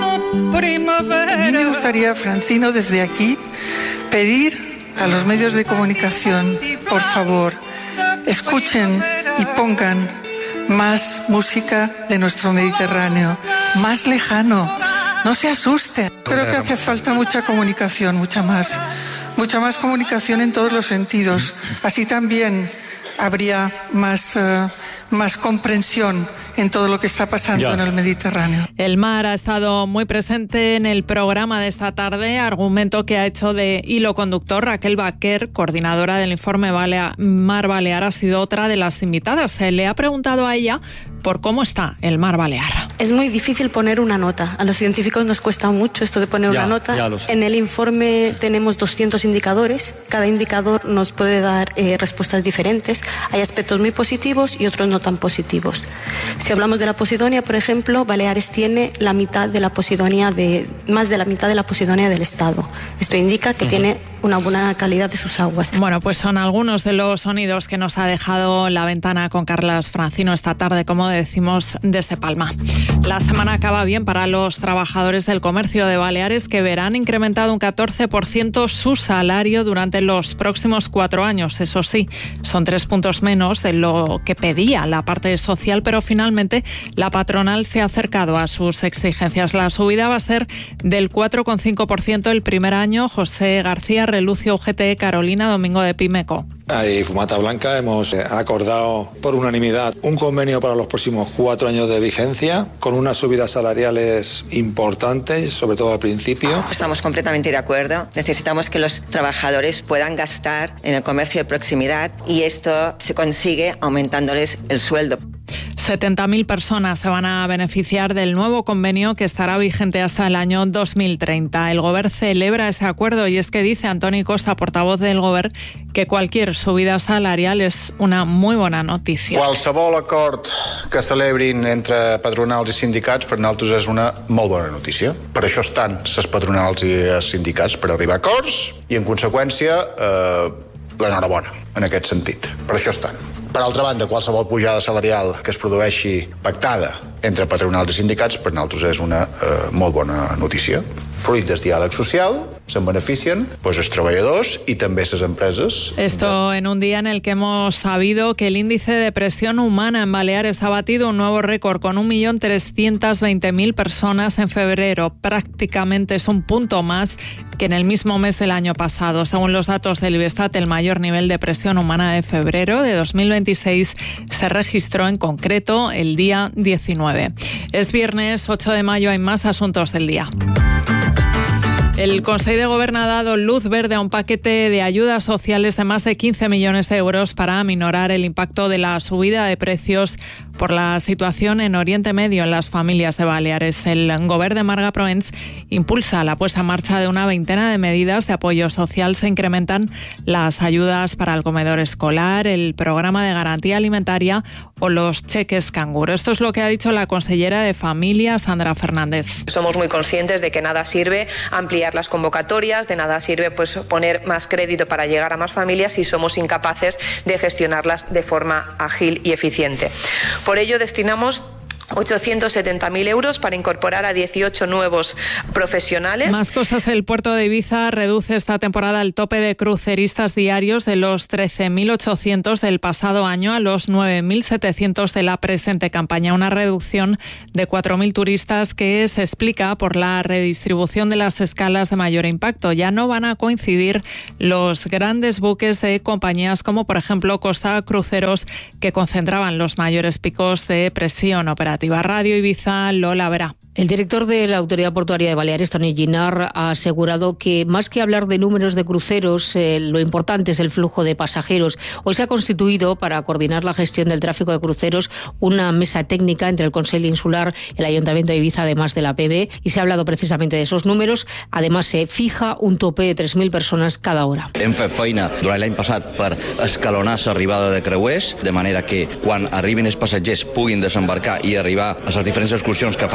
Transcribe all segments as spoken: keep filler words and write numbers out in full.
A mí me gustaría, Francino, desde aquí, pedir a los medios de comunicación, por favor, escuchen y pongan más música de nuestro Mediterráneo, más lejano, no se asusten. Creo que hace falta mucha comunicación, mucha más, mucha más comunicación en todos los sentidos. Así también habría más, uh, más comprensión en todo lo que está pasando ya en el Mediterráneo. El mar ha estado muy presente en el programa de esta tarde, argumento que ha hecho de hilo conductor. Raquel Baquer, coordinadora del informe Balea- Mar Balear, ha sido otra de las invitadas. Se le ha preguntado a ella por cómo está el mar Balear. Es muy difícil poner una nota. A los científicos nos cuesta mucho esto de poner ya, una nota. En el informe tenemos doscientos indicadores. Cada indicador nos puede dar eh, respuestas diferentes. Hay aspectos muy positivos y otros no tan positivos. Si hablamos de la Posidonia, por ejemplo, Baleares tiene la mitad de la Posidonia de, más de la mitad de la Posidonia del Estado. Esto indica que uh-huh. tiene una buena calidad de sus aguas. Bueno, pues son algunos de los sonidos que nos ha dejado La Ventana con Carlas Francino esta tarde, como decimos, desde Palma. La semana acaba bien para los trabajadores del comercio de Baleares, que verán incrementado un catorce por ciento su salario durante los próximos cuatro años. Eso sí, son tres puntos menos de lo que pedía la parte social, pero finalmente la patronal se ha acercado a sus exigencias. La subida va a ser del cuatro coma cinco por ciento el primer año. José García, Relucio, U G T, Carolina, Domingo de Pimeco. Hay Fumata Blanca, hemos acordado por unanimidad un convenio para los próximos cuatro años de vigencia, con unas subidas salariales importantes, sobre todo al principio. Estamos completamente de acuerdo. Necesitamos que los trabajadores puedan gastar en el comercio de proximidad y esto se consigue aumentándoles el sueldo. setenta mil personas se van a beneficiar del nuevo convenio que estará vigente hasta el año dos mil treinta. El Govern celebra ese acuerdo y es que dice Antoni Costa, portavoz del Govern, que cualquier subida salarial es una muy bona notícia. Qualsevol acord que celebrin entre patronals i sindicats per nosaltres és una molt bona notícia. Per això estan les patronals i els sindicats, per arribar a acords i, en conseqüència, eh, l'enhorabona en aquest sentit. Per això estan. Per altra banda, qualsevol pujada salarial que es produeixi pactada entre patronals i sindicats per nosaltres és una eh, molt bona notícia. Fruit del diàleg social, se'n beneficien pues, els treballadors i també les empreses. Esto en un día en el que hemos sabido que el índice de presión humana en Baleares ha batido un nuevo récord con un millón trescientos veinte mil personas en febrero. Prácticamente es un punto más que en el mismo mes del año pasado. Según los datos del IBESTAT, el mayor nivel de presión humana de febrero de dos mil veintiséis se registró en concreto el día diecinueve. Es viernes ocho de mayo, hay más asuntos del día. El Consejo de Gobierno ha dado luz verde a un paquete de ayudas sociales de más de quince millones de euros para aminorar el impacto de la subida de precios por la situación en Oriente Medio en las familias de Baleares. El Govern de Marga Proens impulsa la puesta en marcha de una veintena de medidas de apoyo social. Se incrementan las ayudas para el comedor escolar, el programa de garantía alimentaria o los cheques canguro. Esto es lo que ha dicho la consellera de Familia, Sandra Fernández. Somos muy conscientes de que nada sirve ampliar las convocatorias, de nada sirve pues poner más crédito para llegar a más familias si somos incapaces de gestionarlas de forma ágil y eficiente. Por ello destinamos ochocientos setenta mil euros para incorporar a dieciocho nuevos profesionales. Más cosas. El puerto de Ibiza reduce esta temporada el tope de cruceristas diarios de los trece mil ochocientos del pasado año a los nueve mil setecientos de la presente campaña. Una reducción de cuatro mil turistas que se explica por la redistribución de las escalas de mayor impacto. Ya no van a coincidir los grandes buques de compañías como, por ejemplo, Costa Cruceros, que concentraban los mayores picos de presión operativa. Radio Ibiza, Lola Vera. El director de la Autoridad Portuaria de Baleares, Toni Ginar, ha asegurado que más que hablar de números de cruceros, eh, lo importante es el flujo de pasajeros. Hoy se ha constituido, para coordinar la gestión del tráfico de cruceros, una mesa técnica entre el Consell Insular, el Ayuntamiento de Ibiza, además de la P B, y se ha hablado precisamente de esos números. Además, se fija un tope de tres mil personas cada hora. Hem fet feina durant l'any passat per escalonar l'arribada de creuers, de manera que quan arribin els passatgers puguin desembarcar i arribar a les diferents excursions que fan, ja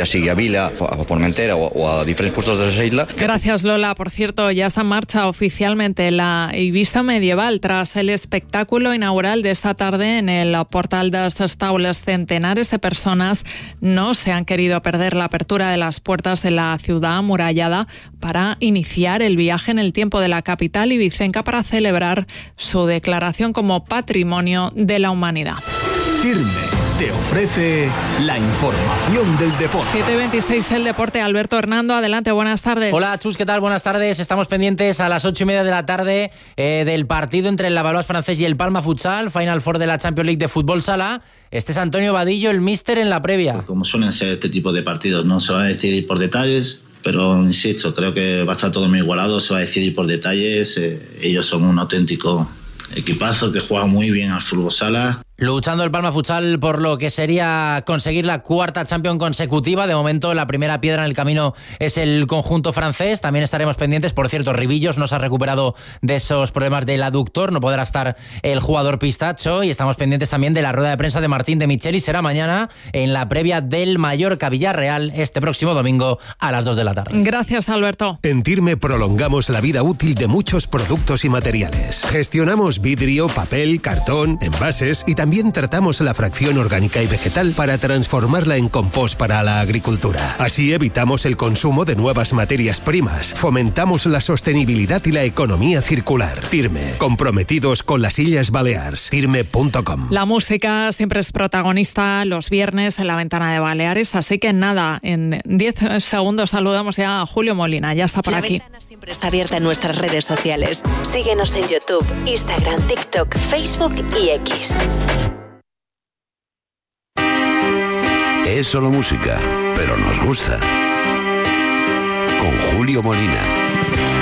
sigui a Vila, a Formentera o, o a diferents puestos de la isla. Gracias, Lola. Por cierto, ya está en marcha oficialmente la Ibiza medieval tras el espectáculo inaugural de esta tarde en el portal de las Taules. Centenares de personas no se han querido perder la apertura de las puertas de la ciudad amurallada para iniciar el viaje en el tiempo de la capital ibicenca para celebrar su declaración como Patrimonio de la Humanidad. Firme te ofrece la información del deporte. siete veintiséis el deporte. Alberto Hernando, adelante, buenas tardes. Hola, Chus, ¿qué tal? Buenas tardes. Estamos pendientes a las ocho y media de la tarde eh, del partido entre el Lavallois francés y el Palma Futsal, Final Four de la Champions League de fútbol sala. Este es Antonio Vadillo, el míster en la previa. Como suelen ser este tipo de partidos, no se va a decidir por detalles, pero insisto, creo que va a estar todo muy igualado, se va a decidir por detalles. Eh, ellos son un auténtico equipazo que juega muy bien al fútbol sala. Luchando el Palma Futsal por lo que sería conseguir la cuarta Champions consecutiva. De momento, la primera piedra en el camino es el conjunto francés. También estaremos pendientes. Por cierto, Ribillos no se ha recuperado de esos problemas del aductor. No podrá estar el jugador Pistacho. Y estamos pendientes también de la rueda de prensa de Martín de Micheli. Será mañana en la previa del Mallorca Villarreal este próximo domingo a las dos de la tarde. Gracias, Alberto. En Tirme prolongamos la vida útil de muchos productos y materiales. Gestionamos vidrio, papel, cartón, envases y también También tratamos la fracción orgánica y vegetal para transformarla en compost para la agricultura. Así evitamos el consumo de nuevas materias primas, fomentamos la sostenibilidad y la economía circular. Tirme, comprometidos con las Illes Balears. Tirme punto com. La música siempre es protagonista los viernes en la ventana de Baleares, así que nada, en diez segundos saludamos ya a Julio Molina, ya está por la aquí. La ventana siempre está abierta en nuestras redes sociales. Síguenos en YouTube, Instagram, TikTok, Facebook y X. Es solo música, pero nos gusta. Con Julio Molina.